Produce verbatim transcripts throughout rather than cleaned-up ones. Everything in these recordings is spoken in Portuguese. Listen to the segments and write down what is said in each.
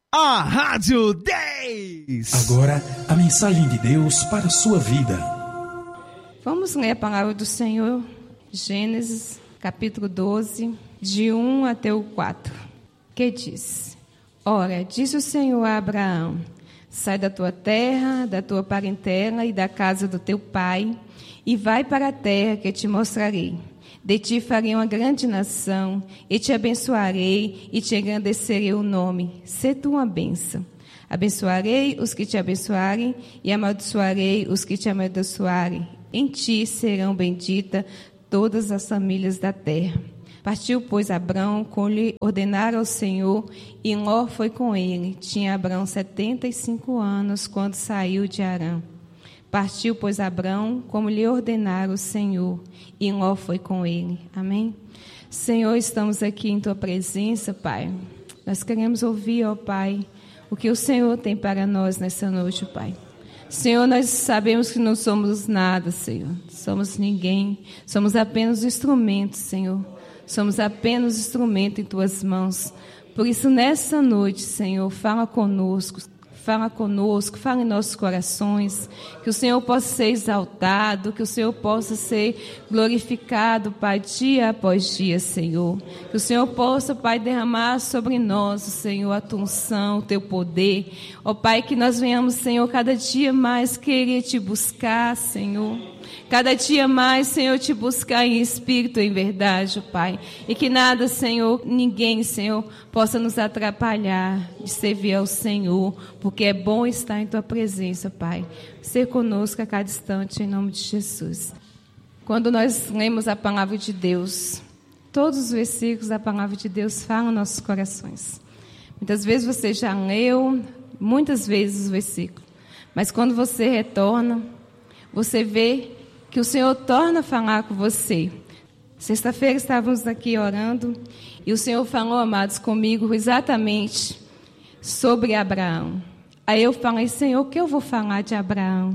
A Rádio dez. Agora, a mensagem de Deus para a sua vida. Vamos ler a palavra do Senhor, Gênesis, capítulo doze, de um até o quatro, que diz: Ora, disse o Senhor a Abraão: sai da tua terra, da tua parentela e da casa do teu pai, e vai para a terra que te mostrarei. De ti farei uma grande nação, e te abençoarei, e te engrandecerei o nome. Sê tu uma bênção. Abençoarei os que te abençoarem, e amaldiçoarei os que te amaldiçoarem. Em ti serão benditas todas as famílias da terra. Partiu, pois, Abrão, como lhe ordenara o Senhor, e Ló foi com ele. Tinha Abrão setenta e cinco anos, quando saiu de Harã. Partiu, pois, Abrão, como lhe ordenara o Senhor, e Ló foi com ele. Amém? Senhor, estamos aqui em Tua presença, Pai. Nós queremos ouvir, ó Pai, o que o Senhor tem para nós nessa noite, Pai. Senhor, nós sabemos que não somos nada, Senhor. Somos ninguém. Somos apenas instrumentos, Senhor. Somos apenas instrumento em Tuas mãos. Por isso, nessa noite, Senhor, fala conosco. Fala conosco, fala em nossos corações, que o Senhor possa ser exaltado, que o Senhor possa ser glorificado, Pai, dia após dia, Senhor. Que o Senhor possa, Pai, derramar sobre nós, Senhor, a Tua unção, o Teu poder. Ó Pai, que nós venhamos, Senhor, cada dia mais querer Te buscar, Senhor. Cada dia mais, Senhor, Te buscar em espírito e em verdade, Pai. E que nada, Senhor, ninguém, Senhor, possa nos atrapalhar de servir ao Senhor, porque é bom estar em Tua presença, Pai. Ser conosco a cada instante, em nome de Jesus. Quando nós lemos a palavra de Deus, todos os versículos da palavra de Deus falam nossos corações. Muitas vezes você já leu, muitas vezes os versículos. Mas quando você retorna, você vê que o Senhor torna a falar com você. Sexta-feira estávamos aqui orando e o Senhor falou, amados, comigo exatamente sobre Abraão. Aí eu falei, Senhor, o que eu vou falar de Abraão?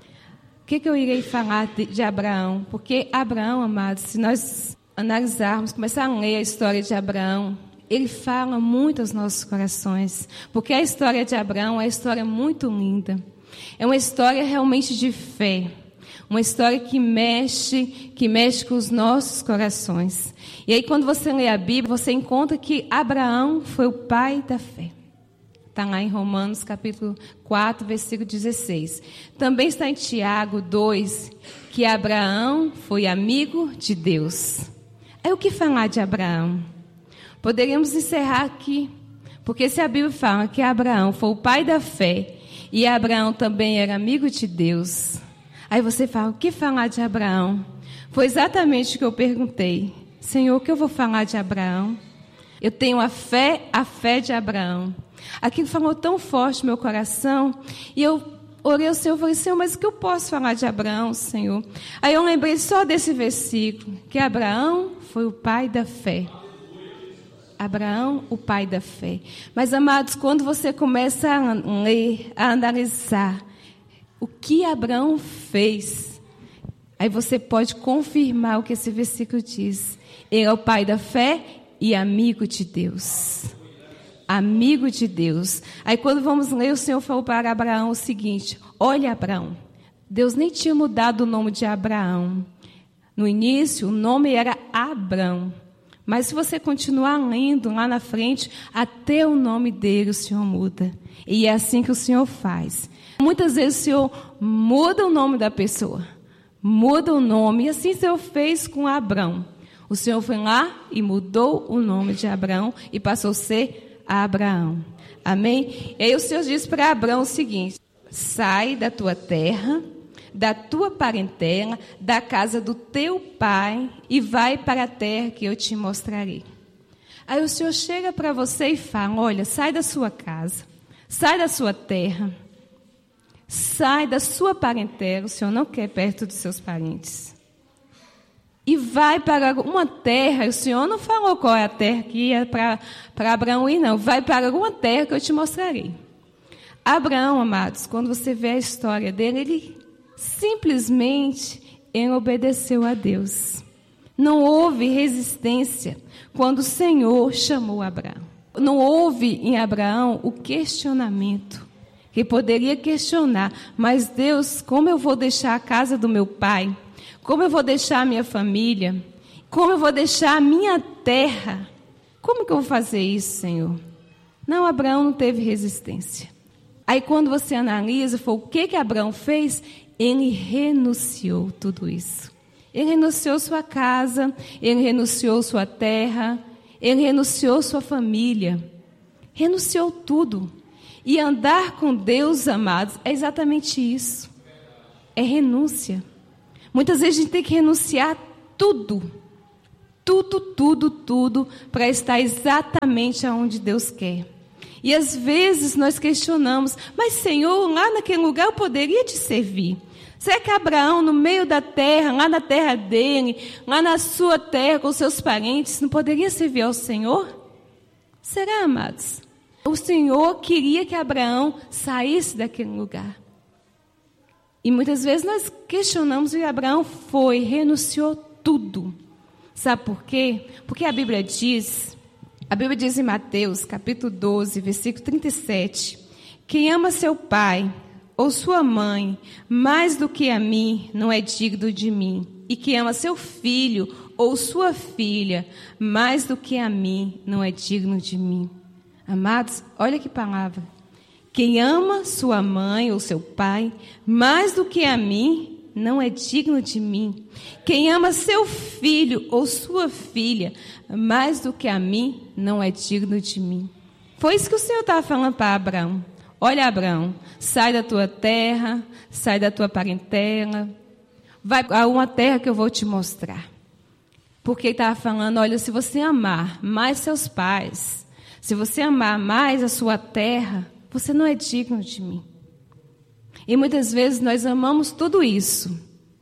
O que, que eu irei falar de, de Abraão? Porque Abraão, amados, se nós analisarmos, começar a ler a história de Abraão, ele fala muito aos nossos corações. Porque a história de Abraão é uma história muito linda. É uma história realmente de fé. Uma história que mexe, que mexe com os nossos corações. E aí, quando você lê a Bíblia, você encontra que Abraão foi o pai da fé. Está lá em Romanos, capítulo quatro, versículo dezesseis. Também está em Tiago dois, que Abraão foi amigo de Deus. Aí, o que falar de Abraão? Poderíamos encerrar aqui, porque se a Bíblia fala que Abraão foi o pai da fé, e Abraão também era amigo de Deus, aí você fala, o que falar de Abraão? Foi exatamente o que eu perguntei. Senhor, o que eu vou falar de Abraão? Eu tenho a fé, a fé de Abraão. Aquilo falou tão forte no meu coração. E eu orei ao Senhor e falei, Senhor, mas o que eu posso falar de Abraão, Senhor? Aí eu lembrei só desse versículo, que Abraão foi o pai da fé. Abraão, o pai da fé. Mas, amados, quando você começa a ler, a analisar o que Abraão fez, aí você pode confirmar o que esse versículo diz. Ele é o pai da fé e amigo de Deus. Amigo de Deus. Aí quando vamos ler, o Senhor falou para Abraão o seguinte, olha, Abraão, Deus nem tinha mudado o nome de Abraão. No início, o nome era Abrão. Mas se você continuar lendo lá na frente, até o nome dele o Senhor muda. E é assim que o Senhor faz. Muitas vezes o Senhor muda o nome da pessoa, muda o nome, e assim o Senhor fez com Abrão. O Senhor foi lá e mudou o nome de Abrão e passou a ser Abraão. Amém? E aí o Senhor disse para Abrão o seguinte, sai da tua terra, da tua parentela, da casa do teu pai e vai para a terra que eu te mostrarei. Aí o Senhor chega para você e fala, olha, sai da sua casa, sai da sua terra, sai da sua parentela, o Senhor não quer perto dos seus parentes. E vai para uma terra, o Senhor não falou qual é a terra que ia para, para Abraão ir, não. Vai para alguma terra que eu te mostrarei. Abraão, amados, quando você vê a história dele, ele simplesmente ele obedeceu a Deus. Não houve resistência quando o Senhor chamou Abraão. Não houve em Abraão o questionamento, que poderia questionar, mas Deus, como eu vou deixar a casa do meu pai? Como eu vou deixar a minha família? Como eu vou deixar a minha terra? Como que eu vou fazer isso, Senhor? Não, Abraão não teve resistência. Aí quando você analisa, foi o que que Abraão fez? Ele renunciou tudo isso. Ele renunciou sua casa, ele renunciou sua terra, ele renunciou sua família. Renunciou tudo. E andar com Deus, amados, é exatamente isso. É renúncia. Muitas vezes a gente tem que renunciar tudo. Tudo, tudo, tudo, para estar exatamente aonde Deus quer. E às vezes nós questionamos, mas Senhor, lá naquele lugar eu poderia te servir. Será que Abraão, no meio da terra, lá na terra dele, lá na sua terra, com seus parentes, não poderia servir ao Senhor? Será, amados? O Senhor queria que Abraão saísse daquele lugar. E muitas vezes nós questionamos e Abraão foi, renunciou tudo. Sabe por quê? Porque a Bíblia diz, a Bíblia diz em Mateus, capítulo doze, versículo trinta e sete, quem ama seu pai ou sua mãe mais do que a mim, não é digno de mim. E quem ama seu filho ou sua filha mais do que a mim, não é digno de mim. Amados, olha que palavra. Quem ama sua mãe ou seu pai mais do que a mim, não é digno de mim. Quem ama seu filho ou sua filha mais do que a mim, não é digno de mim. Foi isso que o Senhor estava falando para Abraão. Olha, Abraão, sai da tua terra, sai da tua parentela, vai a uma terra que eu vou te mostrar. Porque ele estava falando, olha, se você amar mais seus pais, se você amar mais a sua terra, você não é digno de mim. E muitas vezes nós amamos tudo isso.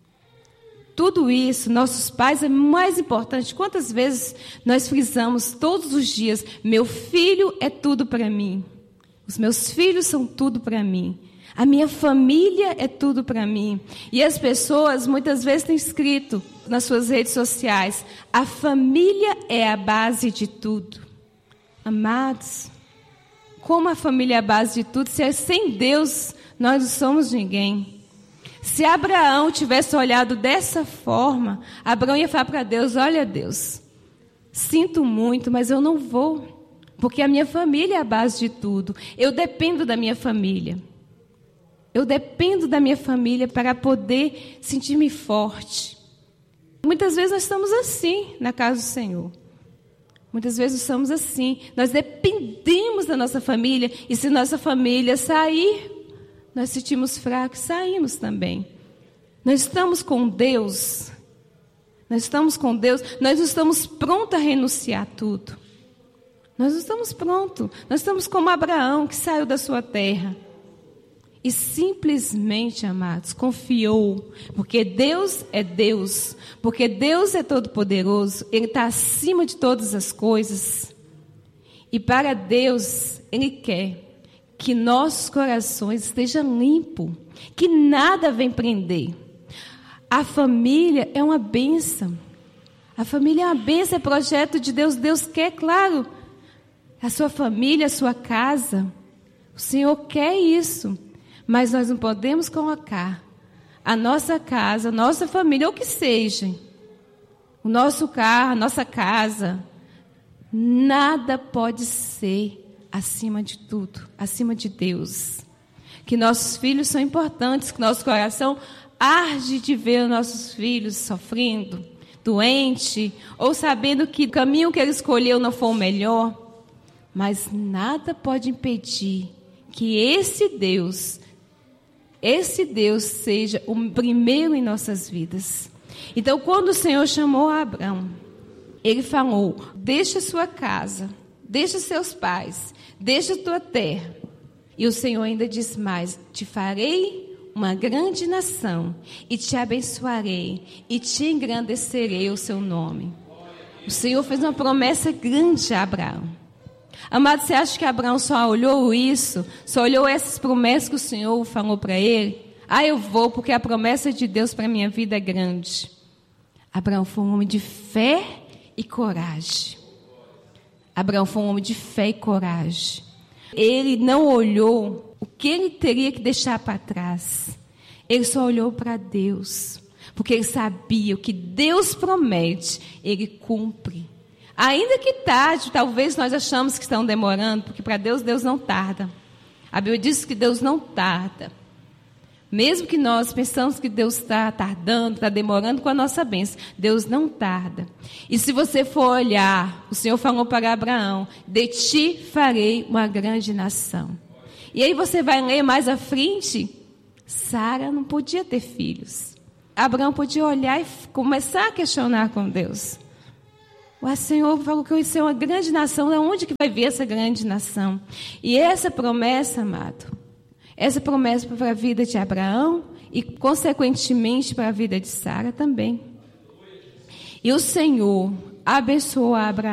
Tudo isso, nossos pais é mais importante. Quantas vezes nós frisamos todos os dias, meu filho é tudo para mim. Os meus filhos são tudo para mim. A minha família é tudo para mim. E as pessoas muitas vezes têm escrito nas suas redes sociais, a família é a base de tudo. Amados, como a família é a base de tudo, se é sem Deus nós não somos ninguém. Se Abraão tivesse olhado dessa forma, Abraão ia falar para Deus, olha Deus, sinto muito, mas eu não vou, porque a minha família é a base de tudo. Eu dependo da minha família. Eu dependo da minha família para poder sentir-me forte. Muitas vezes nós estamos assim na casa do Senhor. Muitas vezes estamos assim. Nós dependemos da nossa família, e se nossa família sair, nós sentimos fracos, saímos também. Nós estamos com Deus. Nós estamos com Deus. Nós não estamos prontos a renunciar tudo. Nós não estamos prontos. Nós estamos como Abraão, que saiu da sua terra. E simplesmente, amados, confiou. Porque Deus é Deus. Porque Deus é todo-poderoso. Ele está acima de todas as coisas. E para Deus, Ele quer que nossos corações estejam limpos, que nada vem prender. A família é uma bênção. A família é uma bênção, é projeto de Deus. Deus quer, claro, a sua família, a sua casa. O Senhor quer isso. Mas nós não podemos colocar a nossa casa, a nossa família, ou que seja, o nosso carro, a nossa casa, nada pode ser acima de tudo, acima de Deus. Que nossos filhos são importantes, que nosso coração arde de ver os nossos filhos sofrendo, doente, ou sabendo que o caminho que ele escolheu não foi o melhor. Mas nada pode impedir que esse Deus, esse Deus seja o primeiro em nossas vidas. Então, quando o Senhor chamou Abraão, Ele falou, deixa sua casa, deixa seus pais, deixa a tua terra. E o Senhor ainda diz mais, te farei uma grande nação, e te abençoarei, e te engrandecerei o seu nome. O Senhor fez uma promessa grande a Abraão. Amado, você acha que Abraão só olhou isso, só olhou essas promessas que o Senhor falou para ele? Ah, eu vou, porque a promessa de Deus para a minha vida é grande. Abraão foi um homem de fé e coragem. Abraão foi um homem de fé e coragem. Ele não olhou o que ele teria que deixar para trás. Ele só olhou para Deus. Porque ele sabia o que Deus promete, ele cumpre. Ainda que tarde, talvez nós achamos que estão demorando, porque para Deus, Deus não tarda. A Bíblia diz que Deus não tarda. Mesmo que nós pensamos que Deus está tardando, está demorando com a nossa bênção, Deus não tarda. E se você for olhar, o Senhor falou para Abraão, de ti farei uma grande nação. E aí você vai ler mais à frente, Sara não podia ter filhos. Abraão podia olhar e começar a questionar com Deus. O Senhor falou que eu ia ser uma grande nação, de onde que vai vir essa grande nação? E essa promessa, amado, essa promessa para a vida de Abraão e, consequentemente, para a vida de Sara também. E o Senhor abençoou a Abraão.